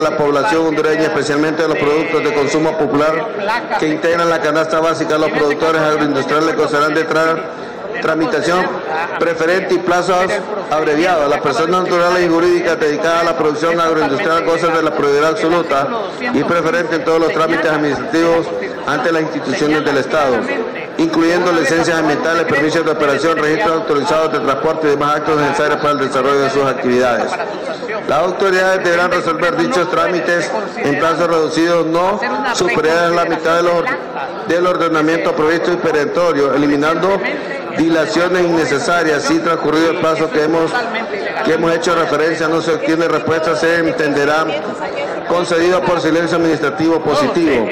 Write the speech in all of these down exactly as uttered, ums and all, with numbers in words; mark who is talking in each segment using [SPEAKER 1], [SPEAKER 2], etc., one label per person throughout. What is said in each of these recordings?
[SPEAKER 1] la población hondureña, especialmente de los productos de consumo popular que integran la canasta básica. Los productores agroindustriales gozarán de tra tramitación preferente y plazos abreviados. Las personas naturales y jurídicas dedicadas a la producción agroindustrial gozan de la prioridad absoluta y preferente en todos los trámites administrativos ante las instituciones del Estado, incluyendo licencias ambientales, permisos de operación, registros autorizados de transporte y demás actos necesarios para el desarrollo de sus actividades. Las autoridades deberán resolver dichos trámites en plazos reducidos, no superiores a la mitad de los, del ordenamiento previsto y perentorio, eliminando dilaciones innecesarias. Si transcurrido el plazo que hemos, que hemos hecho referencia no se obtiene respuesta, se entenderá concedido por silencio administrativo positivo.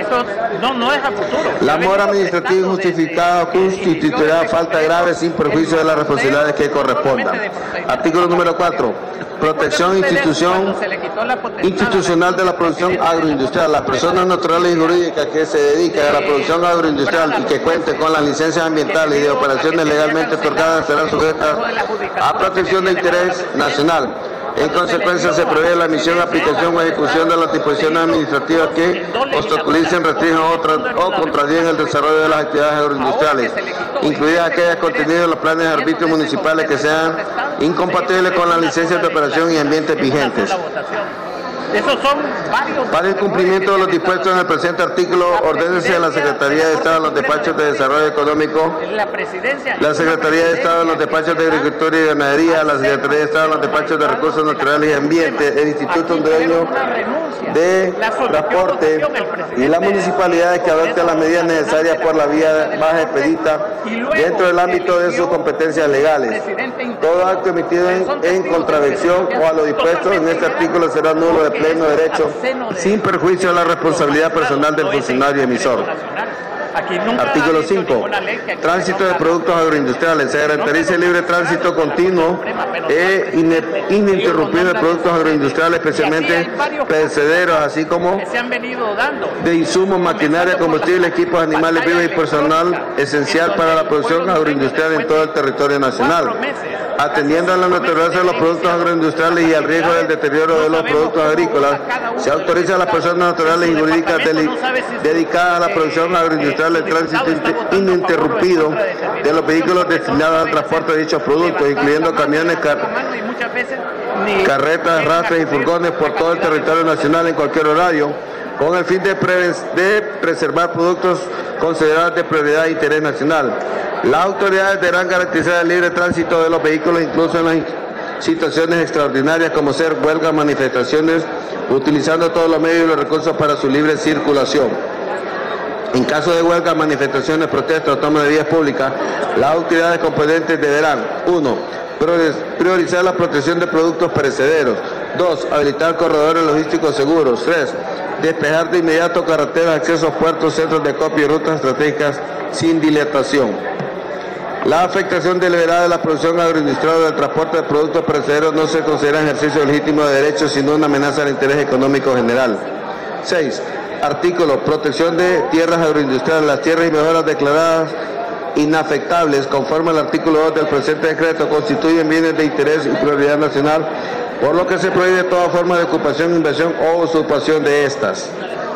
[SPEAKER 1] La mora administrativa injustificada constituirá falta grave sin perjuicio de las responsabilidades que correspondan. Artículo número cuatro. Protección institución, institucional de la producción agroindustrial. Las personas naturales y jurídicas que se dedican a la producción agroindustrial y que cuenten con las licencias ambientales y de operaciones legalmente otorgadas serán sujetas a protección de interés nacional. En consecuencia, se prevé la emisión, aplicación o ejecución de las disposiciones administrativas que obstaculicen, restrinjan o, o contradigan el desarrollo de las actividades agroindustriales, incluidas aquellas contenidas en los planes de arbitrio municipales que sean incompatibles con las licencias de operación y ambientes vigentes.
[SPEAKER 2] Esos son varios.
[SPEAKER 1] Para el cumplimiento de los dispuestos en el presente artículo, ordénese a la Secretaría de Estado de los Despachos de Desarrollo Económico, la Secretaría de Estado de los Despachos de Agricultura y Ganadería, la Secretaría de Estado de los Despachos de Recursos Naturales y Ambiente, el Instituto Hondureño de Transporte y las municipalidades que adopten las medidas necesarias por la vía más expedita dentro del ámbito de sus competencias legales. Todo acto emitido en, en contravención o a lo dispuesto en este artículo será nulo de pleno derecho, sin perjuicio a la responsabilidad personal del funcionario emisor. Artículo cinco. Tránsito de productos agroindustriales. Se garantiza el libre tránsito continuo e ininterrumpido de productos agroindustriales, especialmente perecederos, así como de insumos, maquinaria, combustible, equipos, animales vivos y personal esencial para la producción agroindustrial en todo el territorio nacional. Atendiendo a la naturaleza de los productos agroindustriales y al riesgo del deterioro de los productos agrícolas, se autoriza a las personas naturales y jurídicas dedicadas a la producción agroindustrial el tránsito ininterrumpido de los vehículos destinados al transporte de dichos productos, incluyendo camiones, car carretas, rastros y furgones por todo el territorio nacional en cualquier horario, con el fin de, pre de preservar productos considerados de prioridad e interés nacional. Las autoridades deberán garantizar el libre tránsito de los vehículos, incluso en las situaciones extraordinarias como ser huelgas, manifestaciones, utilizando todos los medios y los recursos para su libre circulación. En caso de huelgas, manifestaciones, protestas o toma de vías públicas, las autoridades competentes deberán: uno. Priorizar la protección de productos perecederos. dos. Habilitar corredores logísticos seguros. tres. Despejar de inmediato carreteras, accesos, puertos, centros de acopio y rutas estratégicas sin dilatación. La afectación deliberada de la producción agroindustrial o del transporte de productos perecederos no se considera ejercicio legítimo de derechos, sino una amenaza al interés económico general. seis. Artículo. Protección de tierras agroindustriales. Las tierras y mejoras declaradas inafectables, conforme al artículo dos del presente decreto, constituyen bienes de interés y prioridad nacional, por lo que se prohíbe toda forma de ocupación, inversión o usurpación de estas.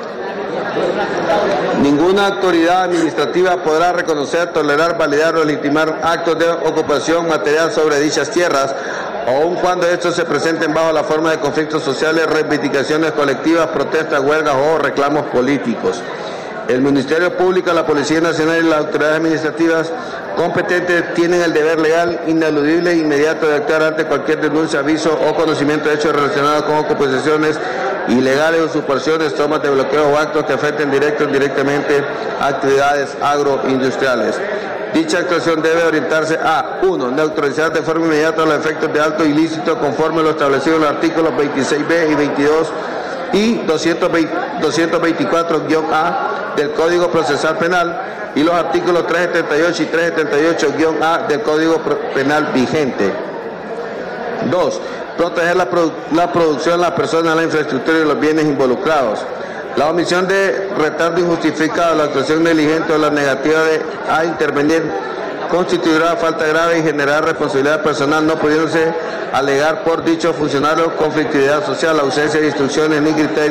[SPEAKER 1] Ninguna autoridad administrativa podrá reconocer, tolerar, validar o legitimar actos de ocupación material sobre dichas tierras, aun cuando estos se presenten bajo la forma de conflictos sociales, reivindicaciones colectivas, protestas, huelgas o reclamos políticos. El Ministerio Público, la Policía Nacional y las autoridades administrativas competentes tienen el deber legal, ineludible e inmediato de actuar ante cualquier denuncia, aviso o conocimiento de hechos relacionados con ocupaciones ilegales, usurpaciones, tomas de bloqueo o actos que afecten directo o indirectamente a actividades agroindustriales. Dicha actuación debe orientarse a: uno. Neutralizar de forma inmediata los efectos de acto ilícito conforme a lo establecido en los artículos veintiséis B y veintidós y doscientos veinticuatro guión A del Código Procesal Penal y los artículos trescientos setenta y ocho y trescientos setenta y ocho guión A del Código Penal vigente. dos. Proteger la, produ la producción, las personas, la infraestructura y los bienes involucrados. La omisión de retardo injustificado, la actuación negligente o la negativa de, a intervenir constituirá falta grave y generará responsabilidad personal, no pudiéndose alegar por dichos funcionarios conflictividad social, ausencia de instrucciones ni criterios